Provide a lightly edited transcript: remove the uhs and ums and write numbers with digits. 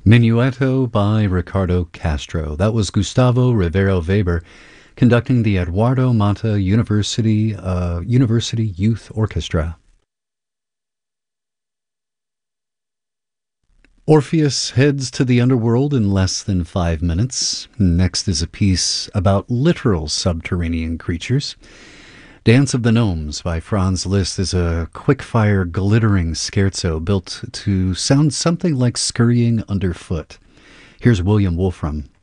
Minuetto by Ricardo Castro. That was Gustavo Rivero Weber conducting the Eduardo Mata University Youth Orchestra. Orpheus heads to the underworld in less than 5 minutes. Next is a piece about literal subterranean creatures. Dance of the Gnomes by Franz Liszt is a quick-fire, glittering scherzo built to sound something like scurrying underfoot. Here's William Wolfram.